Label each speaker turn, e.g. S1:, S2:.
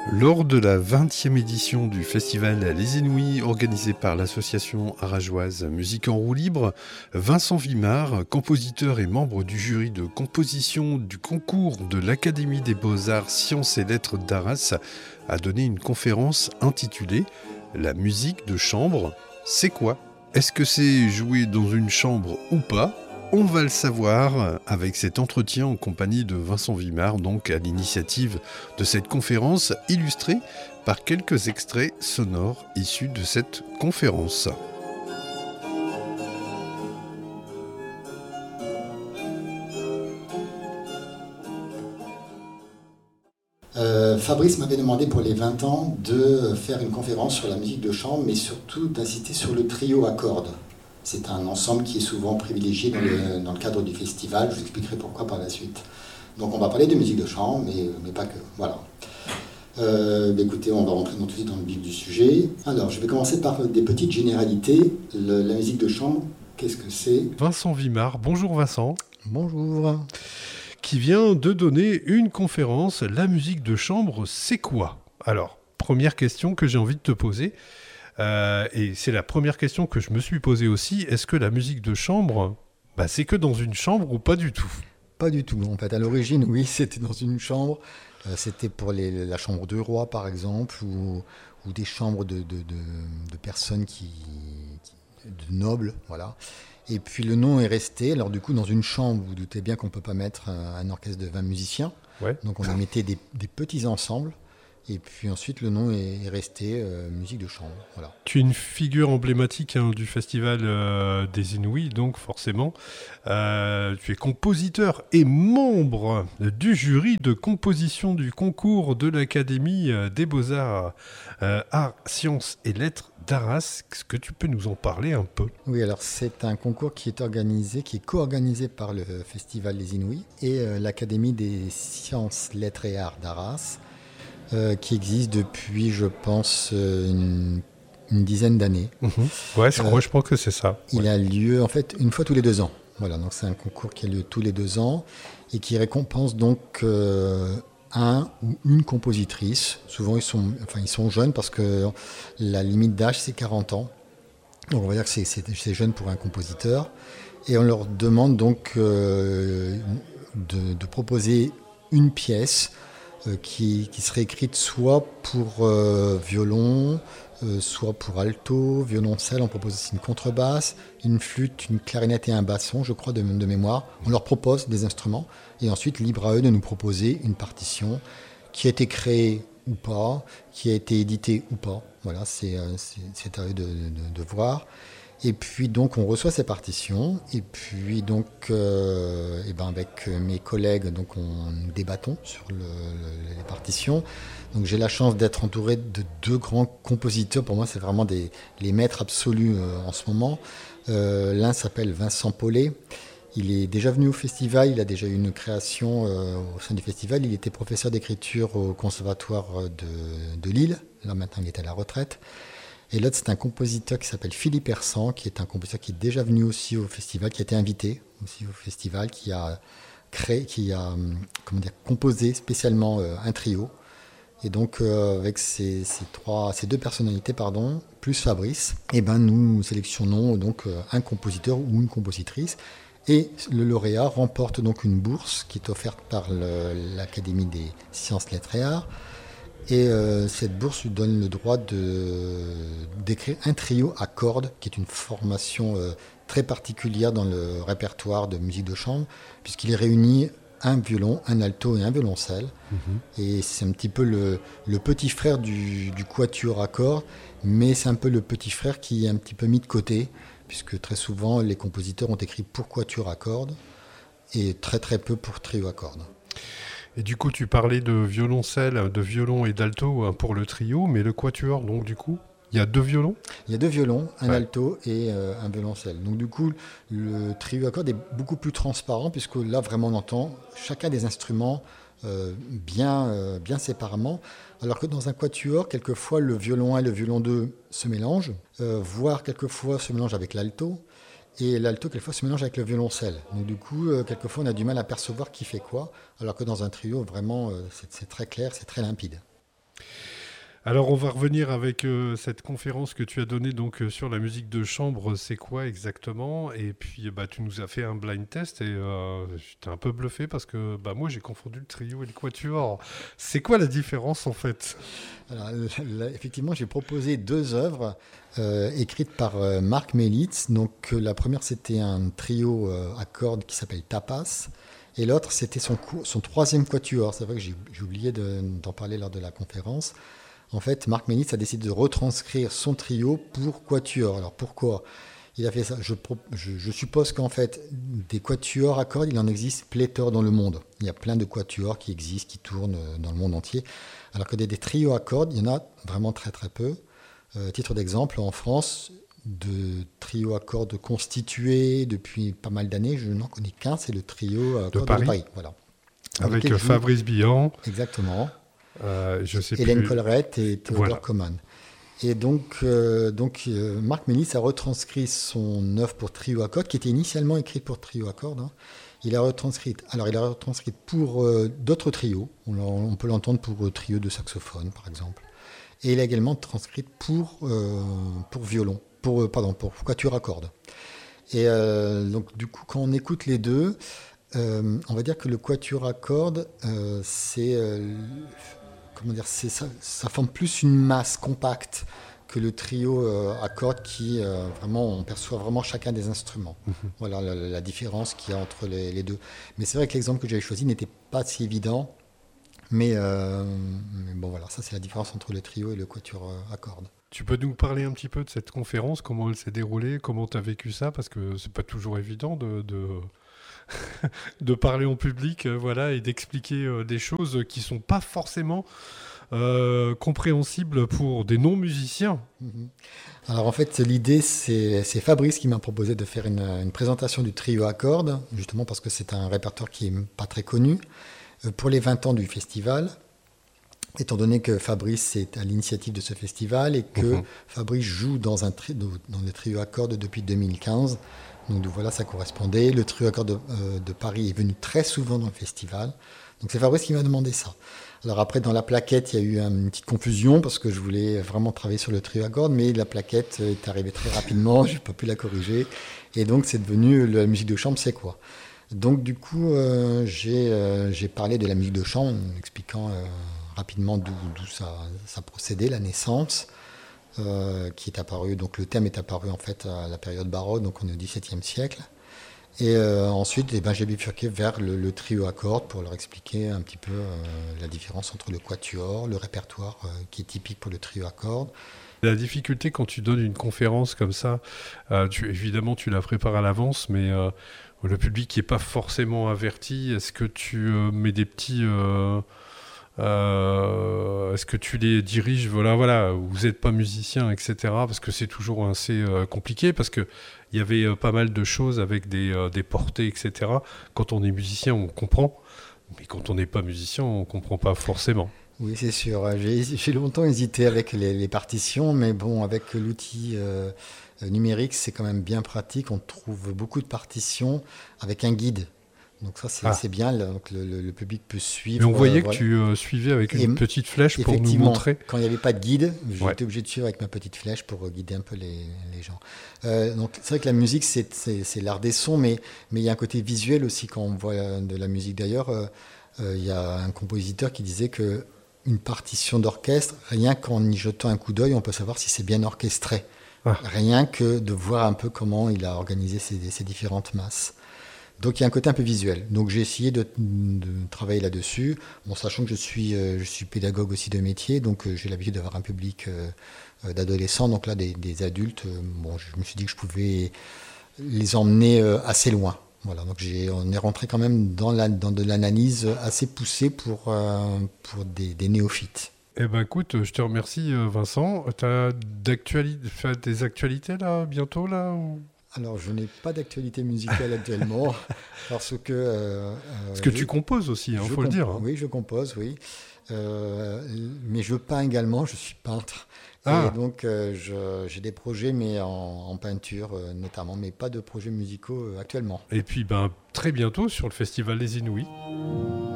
S1: Lors de la 20e édition du festival Les Inouïs, organisé par l'association arageoise Musique en roue libre, Vincent Vimard, compositeur et membre du jury de composition du concours de l'Académie des Beaux-Arts, Sciences et Lettres d'Arras, a donné une conférence intitulée « La musique de chambre, c'est quoi ? Est-ce que c'est jouer dans une chambre ou pas ? On va le savoir avec cet entretien en compagnie de Vincent Vimard, donc à l'initiative de cette conférence, illustrée par quelques extraits sonores issus de cette conférence.
S2: Fabrice m'avait demandé pour les 20 ans de faire une conférence sur la musique de chambre, mais surtout d'insister sur le trio à cordes. C'est un ensemble qui est souvent privilégié dans le cadre du festival. Je vous expliquerai pourquoi par la suite. Donc on va parler de musique de chambre, mais pas que. Voilà. Écoutez, on va rentrer tout de suite dans le vif du sujet. Alors, je vais commencer par des petites généralités. La musique de chambre, qu'est-ce que c'est ?
S1: Vincent Vimard, bonjour Vincent.
S2: Bonjour.
S1: Qui vient de donner une conférence. La musique de chambre, c'est quoi ? Alors, première question que j'ai envie de te poser. Et c'est la première question que je me suis posée aussi. Est-ce que la musique de chambre, c'est que dans une chambre ou pas du tout ?
S2: Pas du tout. En fait, à l'origine, oui, c'était dans une chambre. C'était pour la chambre de roi, par exemple, ou des chambres de personnes de nobles, voilà. Et puis le nom est resté. Alors du coup, dans une chambre, vous vous doutez bien qu'on ne peut pas mettre un orchestre de 20 musiciens.
S1: Ouais.
S2: Donc on y mettait des petits ensembles. Et puis ensuite, le nom est resté musique de chambre. Voilà.
S1: Tu es une figure emblématique du festival des Inouïs, donc forcément. Tu es compositeur et membre du jury de composition du concours de l'Académie des Beaux-Arts, Arts, Sciences et Lettres d'Arras. Est-ce que tu peux nous en parler un peu ?
S2: Oui, alors c'est un concours qui est co-organisé par le festival des Inouïs et l'Académie des Sciences, Lettres et Arts d'Arras. Qui existe depuis, je pense, une dizaine d'années.
S1: Ouais, je pense que c'est ça.
S2: Il a lieu, en fait, une fois tous les 2 ans. Voilà, donc c'est un concours qui a lieu tous les 2 ans et qui récompense donc un ou une compositrice. Souvent, ils sont jeunes parce que la limite d'âge, c'est 40 ans. Donc, on va dire que c'est jeune pour un compositeur. Et on leur demande donc de proposer une pièce qui serait écrite soit pour violon, soit pour alto, violoncelle, on propose aussi une contrebasse, une flûte, une clarinette et un basson, je crois, de mémoire. On leur propose des instruments et ensuite, libre à eux de nous proposer une partition qui a été créée ou pas, qui a été éditée ou pas. Voilà, c'est à eux de voir. Et puis donc on reçoit ces partitions et puis donc avec mes collègues donc on débattons sur les partitions. Donc j'ai la chance d'être entouré de 2 grands compositeurs. Pour moi c'est vraiment les maîtres absolus en ce moment. L'un s'appelle Vincent Paulet. Il est déjà venu au festival, il a déjà eu une création au sein du festival. Il était professeur d'écriture au conservatoire de Lille. Là maintenant il est à la retraite. Et l'autre, c'est un compositeur qui s'appelle Philippe Hersan, qui est un compositeur qui est déjà venu aussi au festival, qui a été invité aussi au festival, qui a composé spécialement un trio. Et donc, avec ces 2 personnalités, plus Fabrice, nous sélectionnons donc un compositeur ou une compositrice. Et le lauréat remporte donc une bourse qui est offerte par l'Académie des Sciences, Lettres et Arts. Et cette bourse lui donne le droit d'écrire un trio à cordes, qui est une formation très particulière dans le répertoire de musique de chambre, puisqu'il réunit un violon, un alto et un violoncelle. Et c'est un petit peu le petit frère du quatuor à cordes, mais c'est un peu le petit frère qui est un petit peu mis de côté, puisque très souvent les compositeurs ont écrit pour quatuor à cordes et très très peu pour trio à cordes.
S1: Et du coup, tu parlais de violoncelle, de violon et d'alto pour le trio, mais le quatuor, donc du coup, il y a 2 violons ?
S2: Il y a 2 violons, un alto et un violoncelle. Donc du coup, le trio à cordes est beaucoup plus transparent, puisque là, vraiment, on entend chacun des instruments bien séparément, alors que dans un quatuor, quelquefois, le violon 1 et le violon 2 se mélangent, voire quelquefois se mélangent avec l'alto. Et l'alto, quelquefois, se mélange avec le violoncelle. Donc, du coup, quelquefois, on a du mal à percevoir qui fait quoi, alors que dans un trio, vraiment, c'est très clair, c'est très limpide.
S1: Alors on va revenir avec cette conférence que tu as donnée donc sur la musique de chambre, c'est quoi exactement? Et puis tu nous as fait un blind test et j'étais un peu bluffé parce que moi j'ai confondu le trio et le quatuor. C'est quoi la différence en fait?
S2: Alors, effectivement, j'ai proposé deux œuvres écrites par Marc Melitz. Donc, la première, c'était un trio à cordes qui s'appelle Tapas. Et l'autre, c'était son troisième quatuor. C'est vrai que j'ai oublié d'en parler lors de la conférence. En fait, Marc Melitz a décidé de retranscrire son trio pour quatuor. Alors, pourquoi il a fait ça? Je suppose qu'en fait, des quatuors à cordes, il en existe pléthore dans le monde. Il y a plein de quatuors qui existent, qui tournent dans le monde entier. Alors que des trios à cordes, il y en a vraiment très très peu. Titre d'exemple, en France, de trios à cordes constitués depuis pas mal d'années, je n'en connais qu'un, c'est le trio à cordes de Paris. Voilà.
S1: Avec Fabrice Billan.
S2: Exactement.
S1: Je sais
S2: Hélène
S1: plus.
S2: Collerette et Théodore
S1: Voilà.
S2: Coman. Et donc, Marc Melitz a retranscrit son œuvre pour trio à cordes, qui était initialement écrite pour trio à cordes. Il a retranscrit pour d'autres trios. On peut l'entendre pour trio de saxophone, par exemple. Et il a également transcrit pour violon, pour quatuor à cordes. Et donc, du coup, quand on écoute les deux, on va dire que le quatuor à cordes, ça forme plus une masse compacte que le trio à cordes qui on perçoit vraiment chacun des instruments. Voilà la différence qu'il y a entre les deux. Mais c'est vrai que l'exemple que j'avais choisi n'était pas si évident. Mais bon voilà, ça c'est la différence entre le trio et le quatuor à cordes.
S1: Tu peux nous parler un petit peu de cette conférence, comment elle s'est déroulée, comment tu as vécu ça, parce que c'est pas toujours évident de parler en public, et d'expliquer des choses qui sont pas forcément compréhensibles pour des non-musiciens.
S2: Mm-hmm. Alors en fait, l'idée, c'est Fabrice qui m'a proposé de faire une présentation du trio à cordes, justement parce que c'est un répertoire qui n'est pas très connu, pour les 20 ans du festival. Étant donné que Fabrice est à l'initiative de ce festival et que Fabrice joue dans le trio à cordes depuis 2015, donc voilà, ça correspondait. Le trio à cordes de Paris est venu très souvent dans le festival, donc c'est Fabrice qui m'a demandé ça. Alors après, dans la plaquette, il y a eu une petite confusion parce que je voulais vraiment travailler sur le trio à cordes, mais la plaquette est arrivée très rapidement, je n'ai pas pu la corriger, et donc c'est devenu la musique de chambre, c'est quoi? Donc du coup, j'ai parlé de la musique de chambre en expliquant rapidement d'où ça procédait, la naissance, qui est apparue. Donc le thème est apparu en fait à la période baroque, donc on est au XVIIe siècle. Et ensuite, j'ai bifurqué vers le trio à cordes pour leur expliquer un petit peu la différence entre le quatuor, le répertoire qui est typique pour le trio à cordes.
S1: La difficulté quand tu donnes une conférence comme ça, évidemment tu la prépares à l'avance, mais le public n'est pas forcément averti. Est-ce que tu mets des petits... est-ce que tu les diriges, voilà, vous n'êtes pas musicien, etc. Parce que c'est toujours assez compliqué, parce qu'il y avait pas mal de choses avec des portées, etc. Quand on est musicien, on comprend, mais quand on n'est pas musicien, on ne comprend pas forcément.
S2: Oui, c'est sûr. J'ai longtemps hésité avec les partitions, mais bon, avec l'outil numérique, c'est quand même bien pratique. On trouve beaucoup de partitions avec un guide. Donc ça, c'est bien, donc le public peut suivre.
S1: Mais on voyait que tu suivais avec une petite flèche pour nous montrer.
S2: Quand il n'y avait pas de guide, j'étais obligé de suivre avec ma petite flèche pour guider un peu les gens. Donc c'est vrai que la musique, c'est l'art des sons, mais il y a un côté visuel aussi quand on voit de la musique. D'ailleurs, il y a un compositeur qui disait que une partition d'orchestre, rien qu'en y jetant un coup d'œil, on peut savoir si c'est bien orchestré. Rien que de voir un peu comment il a organisé ces différentes masses. Donc il y a un côté un peu visuel. Donc j'ai essayé de travailler là-dessus, sachant que je suis pédagogue aussi de métier, donc j'ai l'habitude d'avoir un public d'adolescents, donc là des adultes. Je me suis dit que je pouvais les emmener assez loin. Voilà, donc on est rentré quand même dans de l'analyse assez poussée pour des néophytes.
S1: Eh ben écoute, je te remercie Vincent. Tu as des actualités là, bientôt là ou...
S2: Alors, je n'ai pas d'actualité musicale actuellement, parce que...
S1: tu composes aussi, il faut le dire. Hein.
S2: Oui, je compose, oui. Mais je peins également, je suis peintre.
S1: Ah.
S2: Et donc, j'ai des projets, mais en peinture notamment, mais pas de projets musicaux actuellement.
S1: Et puis, très bientôt sur le Festival des Inouïs.